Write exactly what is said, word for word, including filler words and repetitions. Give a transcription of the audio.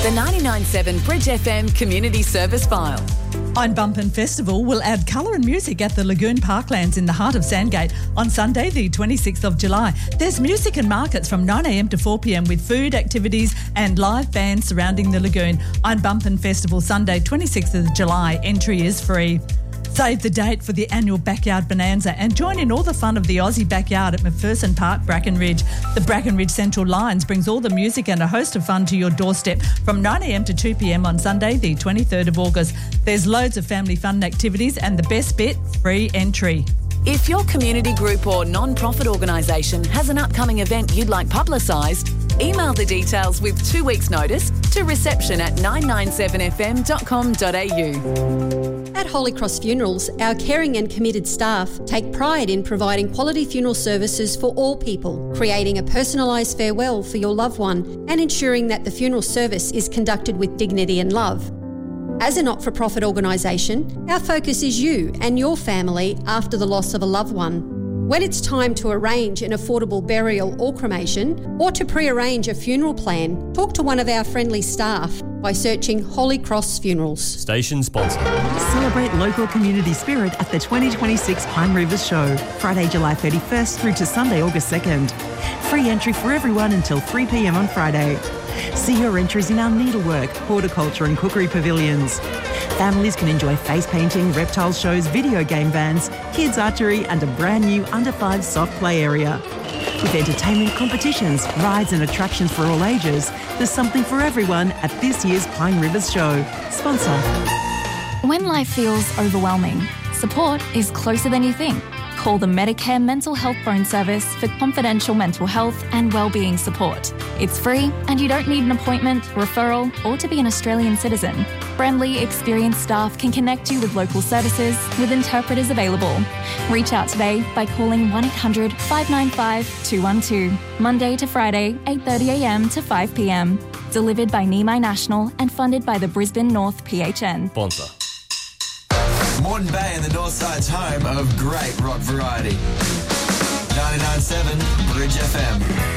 The ninety-nine point seven Bridge F M Community Service File. Ein Bumpin' Festival will add colour and music at the Lagoon Parklands in the heart of Sandgate on Sunday the twenty-sixth of July. There's music and markets from nine a m to four p m with food, activities and live bands surrounding the lagoon. Ein Bumpin' Festival Sunday twenty-sixth of July. Entry is free. Save the date for the annual Backyard Bonanza and join in all the fun of the Aussie Backyard at McPherson Park, Brackenridge. The Brackenridge Central Lines brings all the music and a host of fun to your doorstep from nine a m to two p m on Sunday the twenty-third of August. There's loads of family fun and activities and the best bit, free entry. If your community group or non-profit organisation has an upcoming event you'd like publicised, email the details with two weeks' notice to reception at nine nine seven f m dot com dot a u. At Holy Cross Funerals, our caring and committed staff take pride in providing quality funeral services for all people, creating a personalised farewell for your loved one and ensuring that the funeral service is conducted with dignity and love. As a not-for-profit organisation, our focus is you and your family after the loss of a loved one. When it's time to arrange an affordable burial or cremation, or to pre-arrange a funeral plan, talk to one of our friendly staff by searching Holy Cross Funerals. Station sponsor. Celebrate local community spirit at the twenty twenty-six Pine Rivers Show, Friday, July thirty-first through to Sunday, August second. Free entry for everyone until three p m on Friday. See your entries in our needlework, horticulture and cookery pavilions. Families can enjoy face painting, reptile shows, video game vans, kids archery and a brand new under five soft play area. With entertainment, competitions, rides and attractions for all ages, there's something for everyone at this year's Pine Rivers Show. Sponsor. When life feels overwhelming, support is closer than you think. Call the Medicare Mental Health Phone Service for confidential mental health and wellbeing support. It's free and you don't need an appointment, referral or to be an Australian citizen. Friendly, experienced staff can connect you with local services with interpreters available. Reach out today by calling one eight hundred five nine five two one two. Monday to Friday, eight thirty a m to five p m. Delivered by Nimai National and funded by the Brisbane North P H N. Sponsor. Moreton Bay and the North Side's home of great rock variety. ninety-nine point seven Bridge F M.